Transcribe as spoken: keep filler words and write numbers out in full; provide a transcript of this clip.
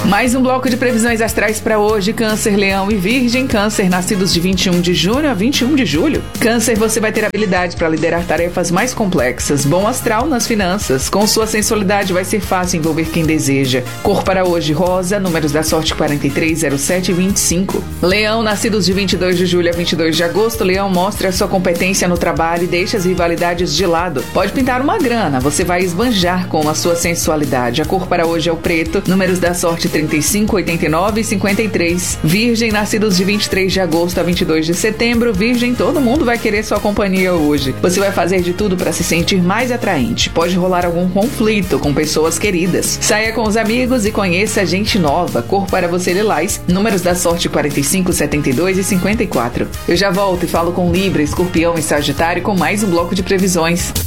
Mais um bloco de previsões astrais para hoje. Câncer, Leão e Virgem. Câncer, nascidos de vinte e um de junho a vinte e um de julho. Câncer, você vai ter habilidade para liderar tarefas mais complexas. Bom astral nas finanças. Com sua sensualidade vai ser fácil envolver quem deseja. Cor para hoje, rosa. Números da sorte quarenta e três, zero sete e vinte e cinco. Leão, nascidos de vinte e dois de julho a vinte e dois de agosto. Leão, mostre a sua competência no trabalho e deixe as rivalidades de lado. Pode pintar uma grana. Você vai esbanjar com a sua sensualidade. A cor para hoje é o preto. Números da sorte trinta e cinco, oitenta e nove e cinquenta e três. Virgem, nascidos de vinte e três de agosto a vinte e dois de setembro. Virgem, todo mundo vai querer sua companhia hoje. Você vai fazer de tudo para se sentir mais atraente. Pode rolar algum conflito com pessoas queridas. Saia com os amigos e conheça gente nova. Cor para você, lilás. Números da sorte quarenta e cinco, setenta e dois e cinquenta e quatro. Eu já volto e falo com Libra, Escorpião e Sagitário com mais um bloco de previsões.